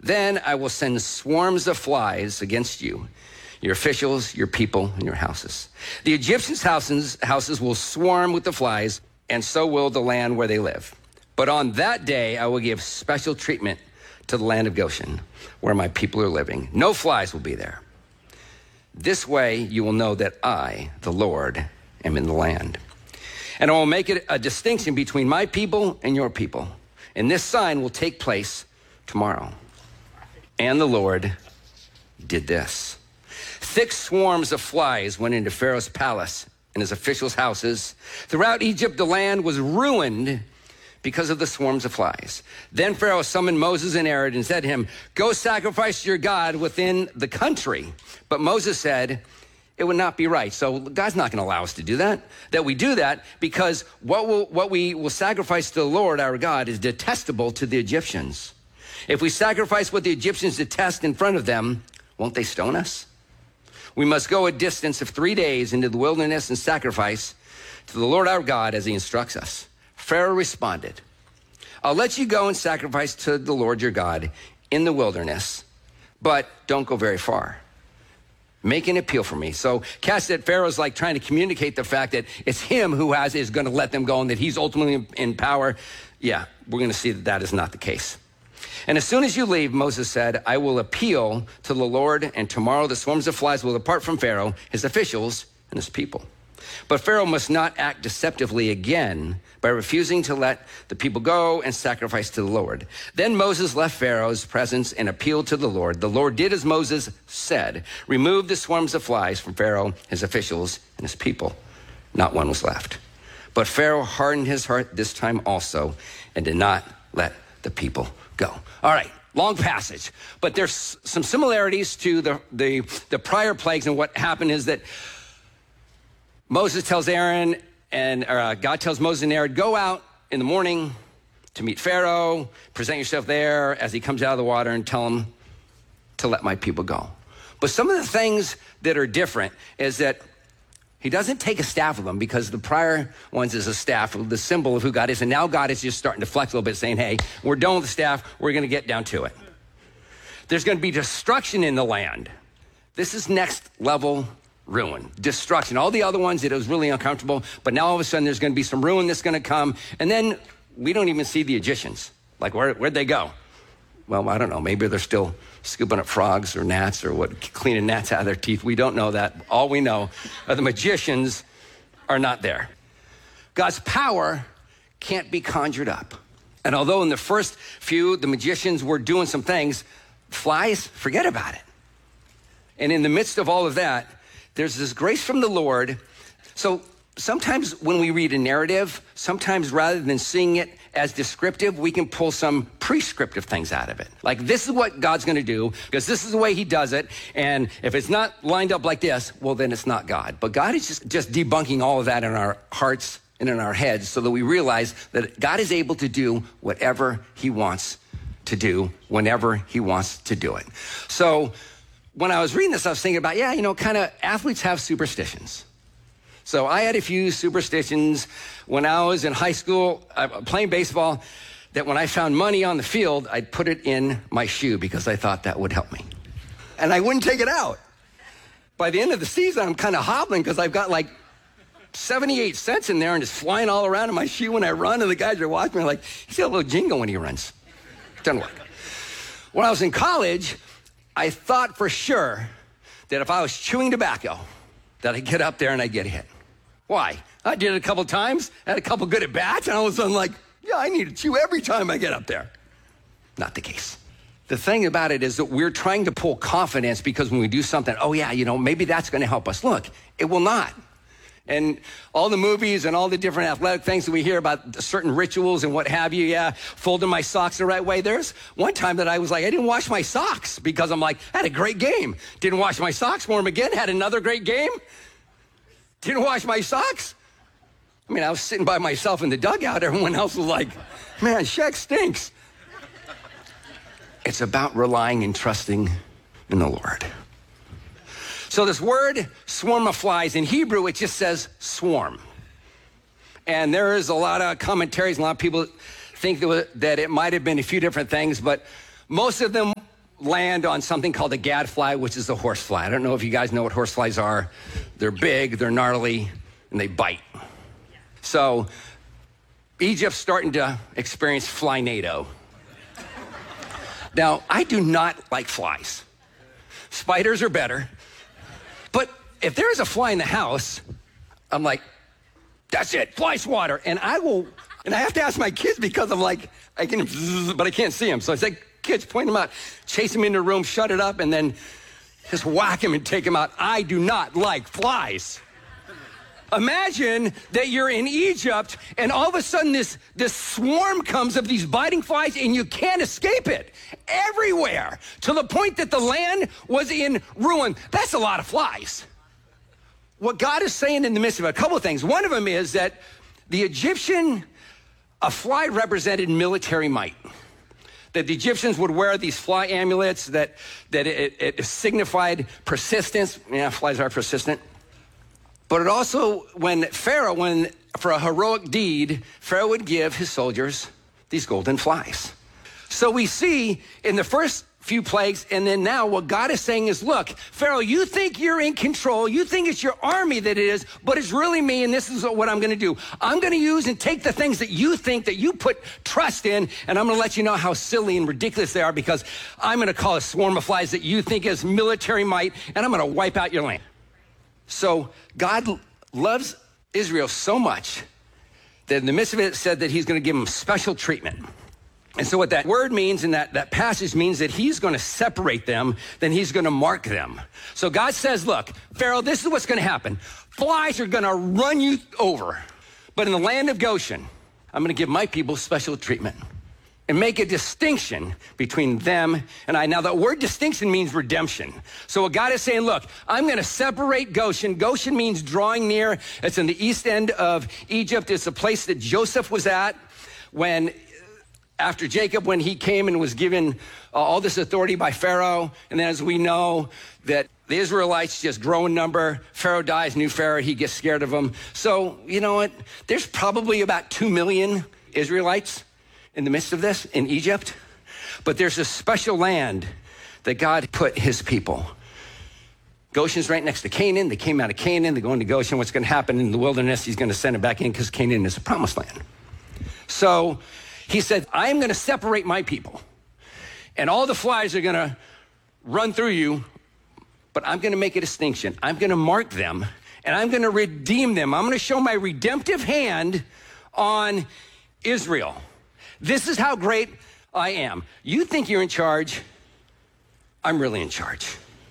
Then I will send swarms of flies against you, your officials, your people, and your houses. The Egyptians' houses will swarm with the flies, and so will the land where they live. But on that day, I will give special treatment to the land of Goshen, where my people are living. No flies will be there. This way you will know that I, the Lord, am in the land. And I will make it a distinction between my people and your people. And this sign will take place tomorrow. And the Lord did this. Thick swarms of flies went into Pharaoh's palace and his officials' houses. Throughout Egypt, the land was ruined because of the swarms of flies. Then Pharaoh summoned Moses and Aaron and said to him, go sacrifice to your God within the country. But Moses said, it would not be right. So God's not going to allow us to do that. That we do that because what we will sacrifice to the Lord our God is detestable to the Egyptians. If we sacrifice what the Egyptians detest in front of them, won't they stone us? We must go a distance of 3 days into the wilderness and sacrifice to the Lord our God as he instructs us. Pharaoh responded, I'll let you go and sacrifice to the Lord your God in the wilderness, but don't go very far. Make an appeal for me. So catch that Pharaoh's like trying to communicate the fact that it's him who is going to let them go and that he's ultimately in power. Yeah, we're going to see that is not the case. And as soon as you leave, Moses said, I will appeal to the Lord, and tomorrow the swarms of flies will depart from Pharaoh, his officials, and his people. But Pharaoh must not act deceptively again by refusing to let the people go and sacrifice to the Lord. Then Moses left Pharaoh's presence and appealed to the Lord. The Lord did as Moses said, removed the swarms of flies from Pharaoh, his officials, and his people. Not one was left. But Pharaoh hardened his heart this time also and did not let the people go. All right, long passage. But there's some similarities to the prior plagues, and what happened is that Moses tells Aaron, God tells Moses and Aaron, go out in the morning to meet Pharaoh, present yourself there as he comes out of the water and tell him to let my people go. But some of the things that are different is that he doesn't take a staff with him because the prior ones is a staff, the symbol of who God is. And now God is just starting to flex a little bit saying, hey, we're done with the staff. We're going to get down to it. There's going to be destruction in the land. This is next level ruin, destruction. All the other ones, it was really uncomfortable, but now all of a sudden there's going to be some ruin that's going to come. And then we don't even see the Egyptians. Like, where'd they go? Well, I don't know. Maybe they're still scooping up frogs or gnats or cleaning gnats out of their teeth. We don't know that. All we know are the magicians are not there. God's power can't be conjured up. And although in the first few, the magicians were doing some things, flies, forget about it. And in the midst of all of that, there's this grace from the Lord. So sometimes when we read a narrative, sometimes rather than seeing it as descriptive, we can pull some prescriptive things out of it. Like, this is what God's going to do because this is the way he does it. And if it's not lined up like this, well, then it's not God. But God is just debunking all of that in our hearts and in our heads so that we realize that God is able to do whatever he wants to do whenever he wants to do it. So when I was reading this, I was thinking about, kind of athletes have superstitions. So I had a few superstitions when I was in high school playing baseball, that when I found money on the field, I'd put it in my shoe because I thought that would help me. And I wouldn't take it out. By the end of the season, I'm kind of hobbling because I've got like 78 cents in there and it's flying all around in my shoe when I run, and the guys are watching me like, he's got a little jingle when he runs. Doesn't work. When I was in college, I thought for sure that if I was chewing tobacco, that I'd get up there and I'd get hit. Why? I did it a couple times, had a couple good at-bats, and all of a sudden like, yeah, I need to chew every time I get up there. Not the case. The thing about it is that we're trying to pull confidence because when we do something, maybe that's going to help us. Look, it will not. And all the movies and all the different athletic things that we hear about certain rituals and what have you, folding my socks the right way. There's one time that I was like, I didn't wash my socks because I'm like, I had a great game. Didn't wash my socks, wore them again, had another great game. Didn't wash my socks. I was sitting by myself in the dugout. Everyone else was like, man, Shaq stinks. It's about relying and trusting in the Lord. So this word, swarm of flies, in Hebrew, it just says swarm. And there is a lot of commentaries, and a lot of people think that it might have been a few different things, but most of them land on something called a gadfly, which is a horsefly. I don't know if you guys know what horseflies are. They're big, they're gnarly, and they bite. So Egypt's starting to experience fly-nado. Now, I do not like flies. Spiders are better. But if there is a fly in the house, I'm like, that's it, fly swatter. And I have to ask my kids because I'm like, but I can't see them. So I say, kids, point them out, chase them into the room, shut it up, and then just whack them and take them out. I do not like flies. Imagine that you're in Egypt and all of a sudden this swarm comes of these biting flies and you can't escape it everywhere to the point that the land was in ruin. That's a lot of flies. What God is saying in the midst of it, a couple of things. One of them is that the Egyptian, a fly represented military might. That the Egyptians would wear these fly amulets that it signified persistence. Yeah, flies are persistent. But it also, when for a heroic deed, Pharaoh would give his soldiers these golden flies. So we see in the first few plagues, and then now what God is saying is, look, Pharaoh, you think you're in control. You think it's your army that it is, but it's really me, and this is what I'm going to do. I'm going to use and take the things that you think that you put trust in, and I'm going to let you know how silly and ridiculous they are because I'm going to call a swarm of flies that you think is military might, and I'm going to wipe out your land. So God loves Israel so much that in the midst of it said that he's going to give them special treatment. And so what that word means and that passage means that he's going to separate them, then he's going to mark them. So God says, look, Pharaoh, this is what's going to happen. Flies are going to run you over. But in the land of Goshen, I'm going to give my people special treatment and make a distinction between them and I. Now, the word distinction means redemption. So what God is saying, look, I'm going to separate Goshen. Goshen means drawing near. It's in the east end of Egypt. It's a place that Joseph was at after Jacob, when he came and was given all this authority by Pharaoh. And then as we know that the Israelites just grow in number. Pharaoh dies, new Pharaoh, he gets scared of them. So, you know what? There's probably about 2 million Israelites in the midst of this in Egypt. But there's a special land that God put his people. Goshen's right next to Canaan. They came out of Canaan. They're going to Goshen. What's going to happen in the wilderness? He's going to send it back in because Canaan is a promised land. So he said, I am going to separate my people. And all the flies are going to run through you, but I'm going to make a distinction. I'm going to mark them, and I'm going to redeem them. I'm going to show my redemptive hand on Israel. This is how great I am. You think you're in charge. I'm really in charge.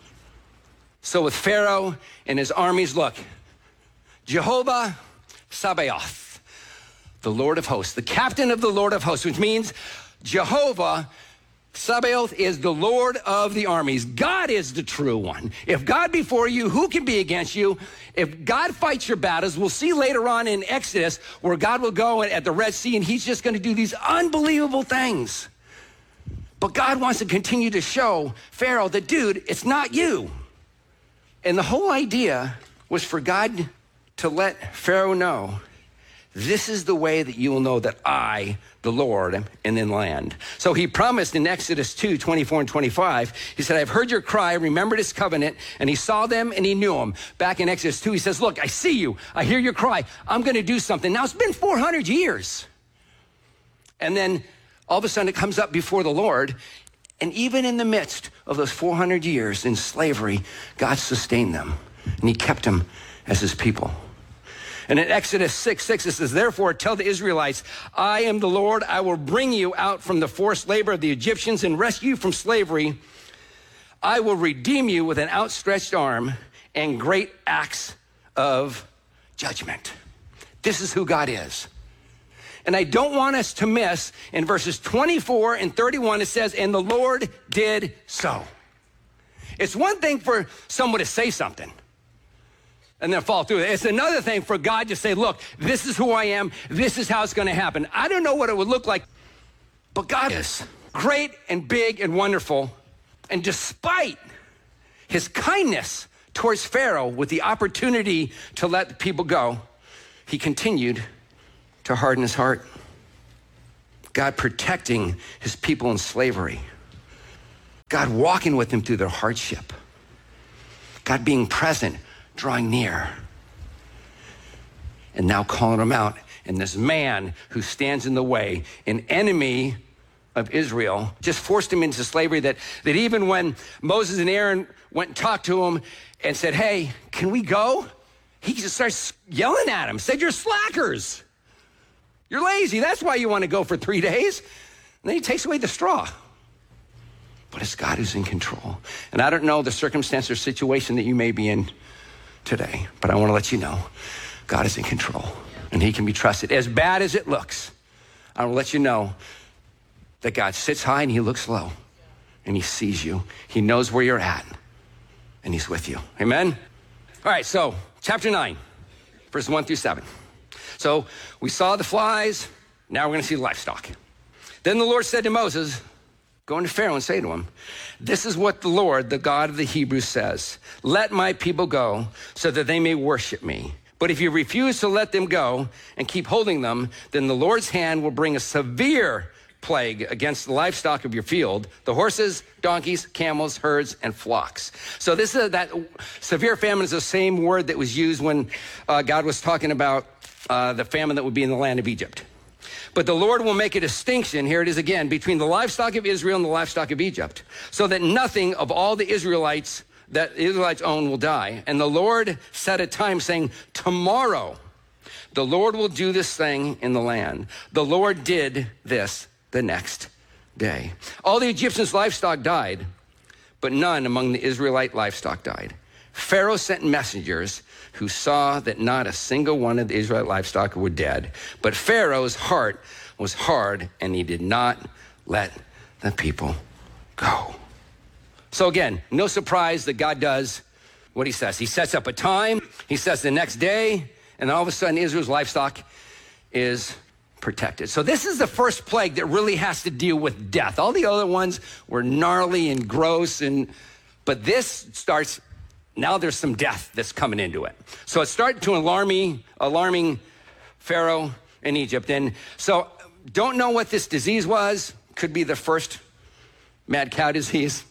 So with Pharaoh and his armies, look, Jehovah Sabaoth, the Lord of hosts, the captain of the Lord of hosts, which means Jehovah Sabaoth is the Lord of the armies. God is the true one. If God be for you, who can be against you? If God fights your battles, we'll see later on in Exodus where God will go at the Red Sea and he's just going to do these unbelievable things. But God wants to continue to show Pharaoh that, dude, it's not you. And the whole idea was for God to let Pharaoh know, this is the way that you will know that I, the Lord, am in the land. So he promised in Exodus 2, 24 and 25, he said, I've heard your cry, remembered his covenant, and he saw them and he knew them. Back in Exodus 2, he says, look, I see you. I hear your cry. I'm going to do something. Now, it's been 400 years. And then all of a sudden it comes up before the Lord. And even in the midst of those 400 years in slavery, God sustained them and he kept them as his people. And in Exodus 6:6, it says, therefore, tell the Israelites, I am the Lord. I will bring you out from the forced labor of the Egyptians and rescue you from slavery. I will redeem you with an outstretched arm and great acts of judgment. This is who God is. And I don't want us to miss in verses 24 and 31, it says, and the Lord did so. It's one thing for someone to say something and then fall through it. It's another thing for God to say, look, this is who I am. This is how it's going to happen. I don't know what it would look like, but God is great and big and wonderful. And despite his kindness towards Pharaoh with the opportunity to let the people go, he continued to harden his heart. God protecting his people in slavery. God walking with them through their hardship. God being present, drawing near. And now calling them out. And this man who stands in the way, an enemy of Israel, just forced him into slavery that even when Moses and Aaron went and talked to him and said, hey, can we go? He just starts yelling at him, said, you're slackers. You're lazy. That's why you want to go for 3 days. And then he takes away the straw. But it's God who's in control. And I don't know the circumstance or situation that you may be in today, but I want to let you know God is in control and he can be trusted. As bad as it looks, I want to let you know that God sits high and he looks low and he sees you. He knows where you're at and he's with you. Amen? All right, so chapter 9, verses 1 through 7. So we saw the flies. Now we're going to see livestock. Then the Lord said to Moses, go into Pharaoh and say to him, this is what the Lord, the God of the Hebrews says. Let my people go so that they may worship me. But if you refuse to let them go and keep holding them, then the Lord's hand will bring a severe plague against the livestock of your field, the horses, donkeys, camels, herds, and flocks. So that severe famine is the same word that was used when God was talking about the famine that would be in the land of Egypt. But the Lord will make a distinction, here it is again, between the livestock of Israel and the livestock of Egypt, so that nothing of all the Israelites that the Israelites own will die. And the Lord set a time saying, tomorrow the Lord will do this thing in the land. The Lord did this the next day. All the Egyptians' livestock died, but none among the Israelite livestock died. Pharaoh sent messengers who saw that not a single one of the Israelite livestock were dead. But Pharaoh's heart was hard, and he did not let the people go. So again, no surprise that God does what he says. He sets up a time, he says the next day, and all of a sudden Israel's livestock is protected. So this is the first plague that really has to deal with death. All the other ones were gnarly and gross, but this starts. Now there's some death that's coming into it. So it started to alarming Pharaoh in Egypt. And so don't know what this disease was. Could be the first mad cow disease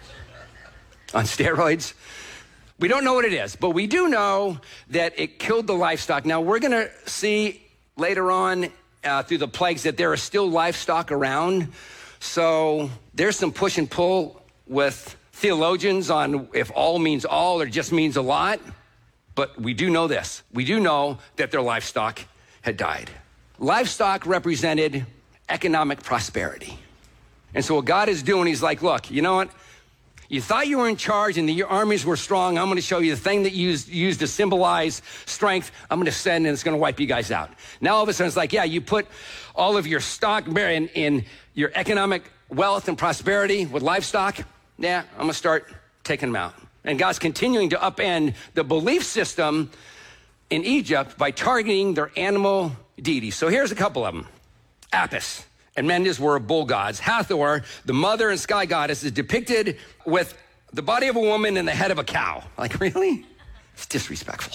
on steroids. We don't know what it is, but we do know that it killed the livestock. Now we're going to see later on through the plagues that there are still livestock around. So there's some push and pull with theologians on if all means all or just means a lot. But we do know this. We do know that their livestock had died. Livestock represented economic prosperity. And so what God is doing, he's like, look, you know what? You thought you were in charge and your armies were strong. I'm going to show you the thing that you used to symbolize strength. I'm going to send and it's going to wipe you guys out. Now all of a sudden it's like, yeah, you put all of your stock in your economic wealth and prosperity with livestock. Yeah, I'm going to start taking them out. And God's continuing to upend the belief system in Egypt by targeting their animal deities. So here's a couple of them. Apis and Mendes were bull gods. Hathor, the mother and sky goddess, is depicted with the body of a woman and the head of a cow. Like, really? It's disrespectful.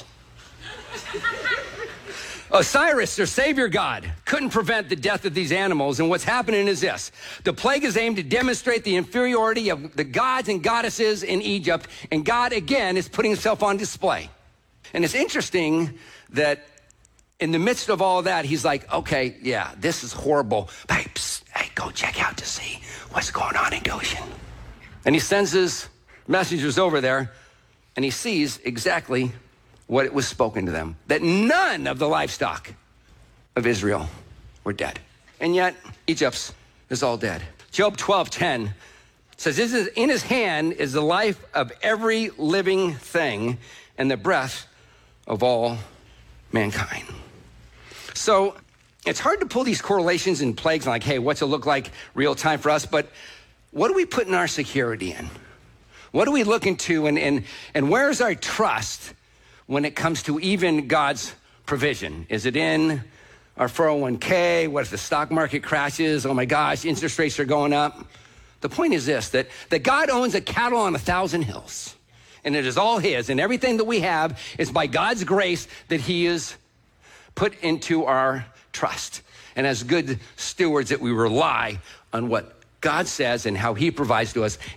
Osiris, their savior god, couldn't prevent the death of these animals. And what's happening is this. The plague is aimed to demonstrate the inferiority of the gods and goddesses in Egypt. And God, again, is putting himself on display. And it's interesting that in the midst of all that, he's like, okay, yeah, this is horrible. Hey, go check out to see what's going on in Goshen. And he sends his messengers over there, and he sees exactly what it was spoken to them, that none of the livestock of Israel were dead. And yet, Egypt's is all dead. Job 12:10 says, in his hand is the life of every living thing and the breath of all mankind. So it's hard to pull these correlations and plagues like, hey, what's it look like real time for us? But what do we put in our security in? What do we look into and where's our trust when it comes to even God's provision? Is it in our 401k? What if the stock market crashes? Oh my gosh, interest rates are going up. The point is this, that God owns a cattle on 1,000 hills, and it is all his, and everything that we have is by God's grace that he is put into our trust. And as good stewards that we rely on what God says and how he provides to us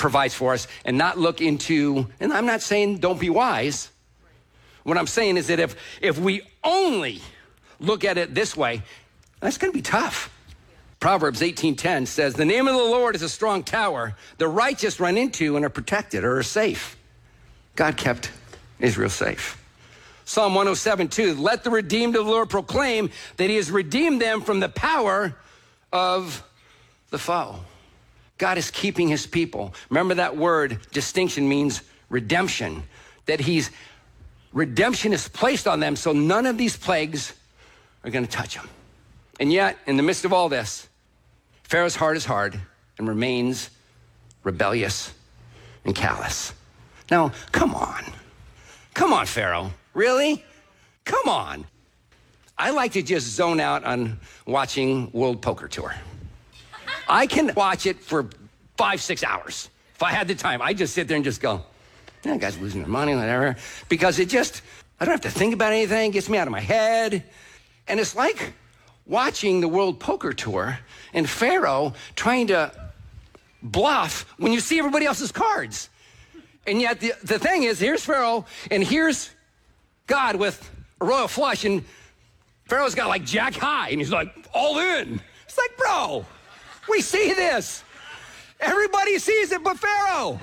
provides for us and not look into, and I'm not saying don't be wise. What I'm saying is that if we only look at it this way, that's going to be tough. Proverbs 18:10 says, the name of the Lord is a strong tower. The righteous run into and are protected or are safe. God kept Israel safe. Psalm 107:2, let the redeemed of the Lord proclaim that he has redeemed them from the power of the foe. God is keeping his people. Remember that word, distinction means redemption, that redemption is placed on them so none of these plagues are going to touch them. And yet, in the midst of all this, Pharaoh's heart is hard and remains rebellious and callous. Now, come on. Come on, Pharaoh. Really? Come on. I like to just zone out on watching World Poker Tour. I can watch it for 5-6 hours. If I had the time, I'd just sit there and just go, yeah, guys losing their money, whatever. Because I don't have to think about anything, gets me out of my head. And it's like watching the World Poker Tour and Pharaoh trying to bluff when you see everybody else's cards. And yet the thing is, here's Pharaoh and here's God with a royal flush, and Pharaoh's got like jack high and he's like all in. It's like, bro, we see this. Everybody sees it but Pharaoh.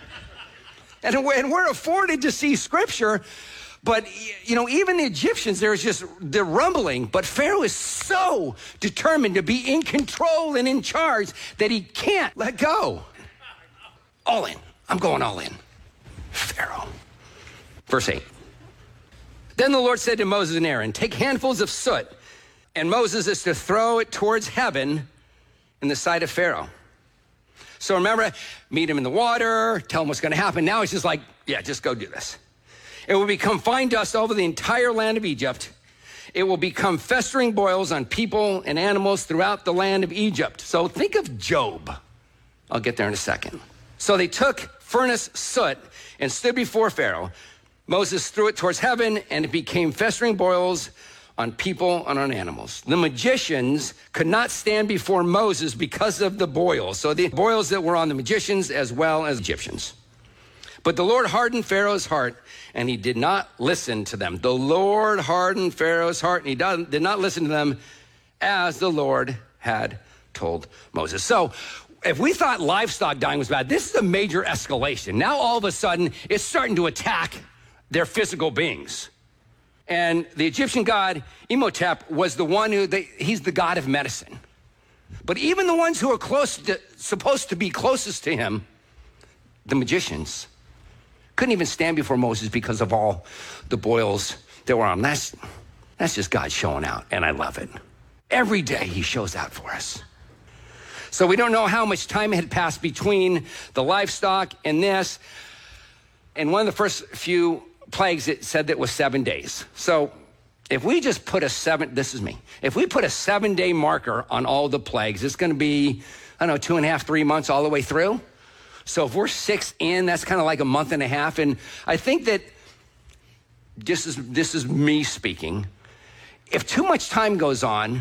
And we're afforded to see scripture, but even the Egyptians, they're rumbling, but Pharaoh is so determined to be in control and in charge that he can't let go. All in. I'm going all in. Pharaoh. Verse 8. Then the Lord said to Moses and Aaron, take handfuls of soot, and Moses is to throw it towards heaven in the sight of Pharaoh. So remember, meet him in the water, tell him what's going to happen. Now he's just like, yeah, just go do this. It will become fine dust over the entire land of Egypt. It will become festering boils on people and animals throughout the land of Egypt. So think of Job. I'll get there in a second. So they took furnace soot and stood before Pharaoh. Moses threw it towards heaven, and it became festering boils on people and on animals. The magicians could not stand before Moses because of the boils. So the boils that were on the magicians as well as Egyptians. But the Lord hardened Pharaoh's heart, and he did not listen to them. The Lord hardened Pharaoh's heart, and he did not listen to them as the Lord had told Moses. So if we thought livestock dying was bad, this is a major escalation. Now all of a sudden, it's starting to attack their physical beings. And the Egyptian god Imhotep was the one he's the god of medicine. But even the ones who are supposed to be closest to him, the magicians, couldn't even stand before Moses because of all the boils that were on. That's just God showing out, and I love it. Every day he shows out for us. So we don't know how much time had passed between the livestock and this. And one of the first few plagues, it said that it was 7 days. So if we just put if we put a 7-day marker on all the plagues, it's going to be, 2.5, 3 months all the way through. So if we're 6 in, that's kind of like a month and a half. And I think that this is me speaking. If too much time goes on,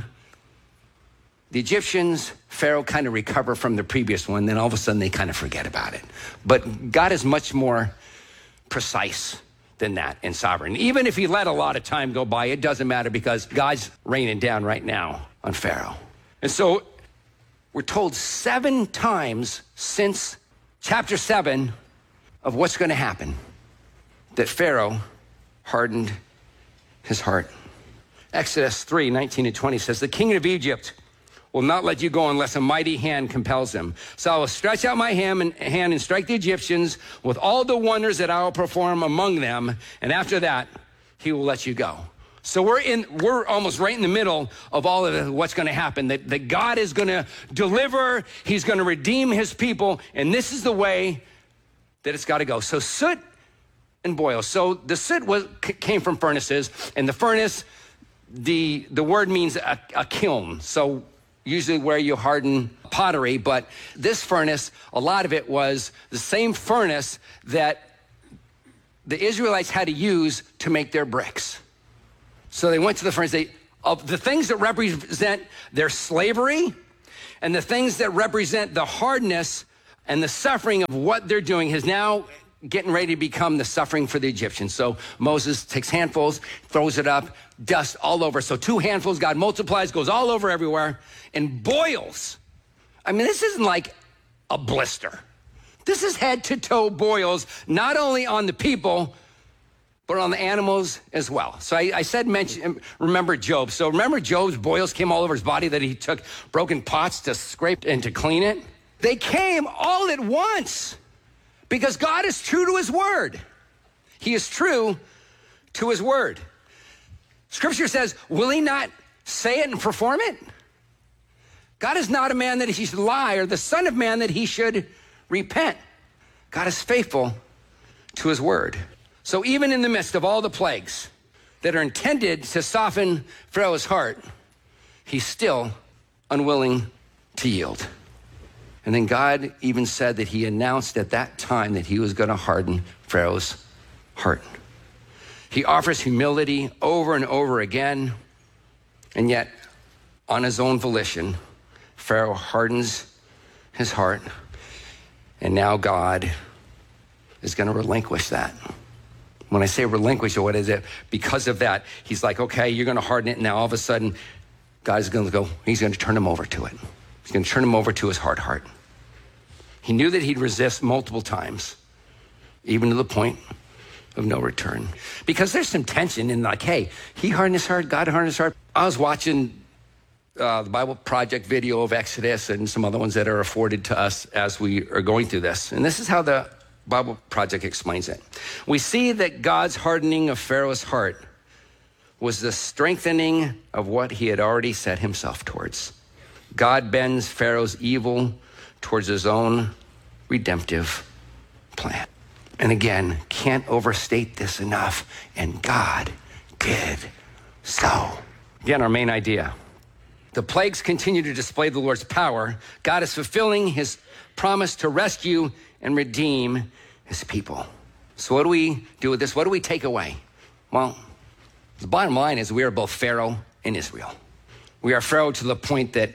the Egyptians, Pharaoh kind of recover from the previous one, then all of a sudden they kind of forget about it. But God is much more precise than that and sovereign. Even if he let a lot of time go by, it doesn't matter because God's raining down right now on Pharaoh. And so we're told 7 times since chapter 7 of what's going to happen that Pharaoh hardened his heart. Exodus 3:19-20 says, the king of Egypt will not let you go unless a mighty hand compels him. So I will stretch out my hand and strike the Egyptians with all the wonders that I will perform among them. And after that, he will let you go. So we're almost right in the middle of all of what's going to happen, that God is going to deliver. He's going to redeem his people. And this is the way that it's got to go. So soot and boil. So the soot came from furnaces, and the furnace, the word means a kiln. So usually where you harden pottery, but this furnace, a lot of it was the same furnace that the Israelites had to use to make their bricks. So they went to the furnace. Of the things that represent their slavery and the things that represent the hardness And the suffering of what they're doing is now getting ready to become the suffering for the Egyptians. So Moses takes handfuls, throws it up, dust all over. So 2 handfuls, God multiplies, goes all over everywhere, and boils. I mean, this isn't like a blister. This is head to toe boils, not only on the people, but on the animals as well. So I said, remember Job. So remember Job's boils came all over his body that he took broken pots to scrape and to clean it? They came all at once because God is true to his word. He is true to his word. Scripture says, will he not say it and perform it? God is not a man that he should lie, or the son of man that he should repent. God is faithful to his word. So even in the midst of all the plagues that are intended to soften Pharaoh's heart, he's still unwilling to yield. And then God even said that he announced at that time that he was going to harden Pharaoh's heart. He offers humility over and over again, and yet on his own volition, Pharaoh hardens his heart, and now God is going to relinquish that. When I say relinquish, what is it? Because of that, he's like, okay, you're going to harden it, and now all of a sudden, God's going to go, he's going to turn him over to it. He's going to turn him over to his hard heart. He knew that he'd resist multiple times, even to the point of no return. Because there's some tension in like, hey, he hardened his heart, God hardened his heart. I was watching the Bible Project video of Exodus and some other ones that are afforded to us as we are going through this. And this is how the Bible Project explains it. We see that God's hardening of Pharaoh's heart was the strengthening of what he had already set himself towards. God bends Pharaoh's evil towards his own redemptive plan. And again, can't overstate this enough. And God did so. Again, our main idea. The plagues continue to display the Lord's power. God is fulfilling his promise to rescue and redeem his people. So what do we do with this? What do we take away? Well, the bottom line is we are both Pharaoh and Israel. We are Pharaoh to the point that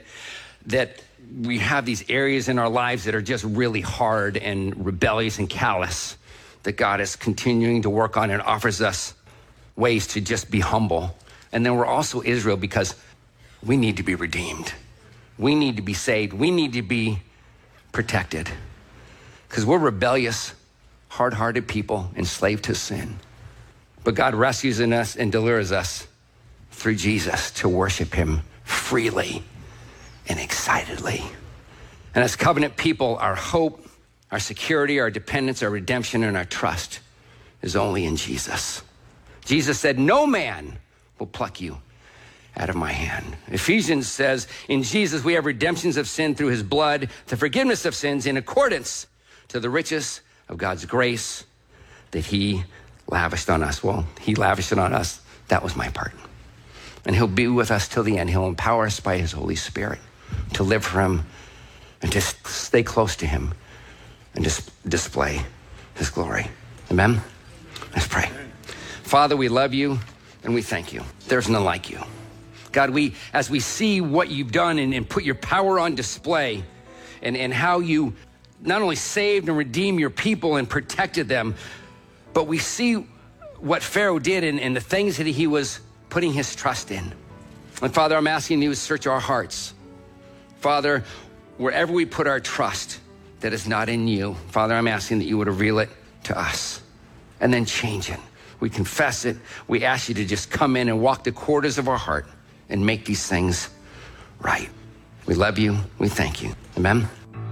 we have these areas in our lives that are just really hard and rebellious and callous that God is continuing to work on and offers us ways to just be humble. And then we're also Israel because we need to be redeemed. We need to be saved. We need to be protected because we're rebellious, hard-hearted people enslaved to sin. But God rescues in us and delivers us through Jesus to worship him freely and excitedly. And as covenant people, our hope, our security, our dependence, our redemption, and our trust is only in Jesus. Jesus said, no man will pluck you out of my hand. Ephesians says, in Jesus we have redemptions of sin through his blood, the forgiveness of sins in accordance to the riches of God's grace that he lavished on us. Well, he lavished it on us. That was my part. And he'll be with us till the end. He'll empower us by his Holy Spirit to live for him and to stay close to him and just display his glory. Amen? Let's pray. Father, we love you and we thank you. There's none like you. God, as we see what you've done and put your power on display and how you not only saved and redeemed your people and protected them, but we see what Pharaoh did and the things that he was putting his trust in. And Father, I'm asking you to search our hearts. Father, wherever we put our trust that is not in you, Father, I'm asking that you would reveal it to us and then change it. We confess it. We ask you to just come in and walk the corridors of our heart and make these things right. We love you. We thank you. Amen.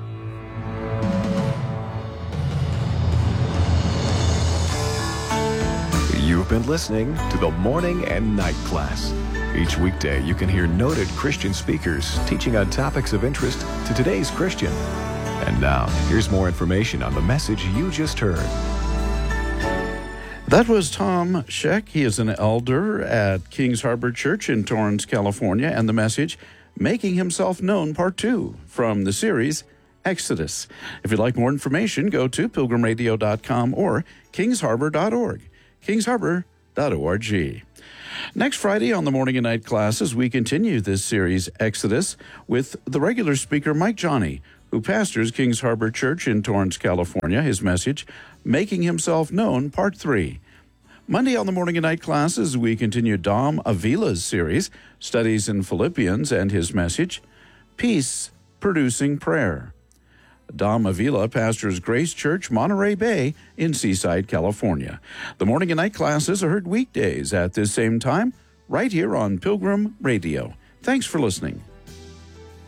You've been listening to the Morning and Night Class. Each weekday, you can hear noted Christian speakers teaching on topics of interest to today's Christian. And now, here's more information on the message you just heard. That was Tom Scheck. He is an elder at Kings Harbor Church in Torrance, California, and the message, Making Himself Known, Part 2, from the series Exodus. If you'd like more information, go to pilgrimradio.com or kingsharbor.org. kingsharbor.org. Next Friday on the Morning and Night Classes, we continue this series, Exodus, with the regular speaker, Mike Johnny, who pastors Kings Harbor Church in Torrance, California. His message, Making Himself Known, Part 3. Monday on the morning and night classes, we continue Dom Avila's series, Studies in Philippians, and his message, Peace Producing Prayer. Dom Avila pastors Grace Church, Monterey Bay in Seaside, California. The morning and night classes are heard weekdays at this same time, right here on Pilgrim Radio. Thanks for listening.